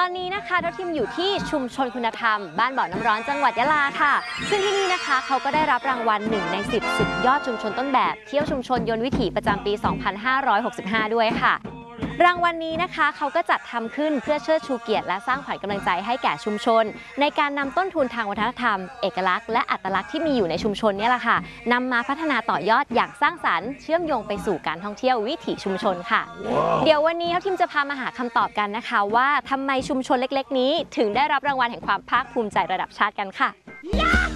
อนนี้นะคะทัพทิมอยู่ที่ชุมชนคุณธรรมบ้านบ่อน้ำร้อนจังหวัดยะลาค่ะซึ่งที่นี่นะคะเขาก็ได้รับรางวัล1 ใน 10สุดยอดชุมชนต้นแบบเที่ยวชุมชนยนต์วิถีประจำปี 2565 ด้วยค่ะรางวัลนี้นะคะเขาก็จัดทำขึ้นเพื่อเชิดชูเกียรติและสร้างขวัญกำลังใจให้แก่ชุมชนในการนำต้นทุนทางวัฒนธรรมเอกลักษณ์และอัตลักษณ์ที่มีอยู่ในชุมชนนี่แหละค่ะนำมาพัฒนาต่อยอดอย่างสร้างสรรค์เชื่อมโยงไปสู่การท่องเที่ยววิถีชุมชนค่ะ เดี๋ยววันนี้ทัพทิมจะพามาหาคำตอบกันนะคะว่าทำไมชุมชนเล็กๆนี้ถึงได้รับรางวัลแห่งความภาคภูมิใจระดับชาติกันค่ะ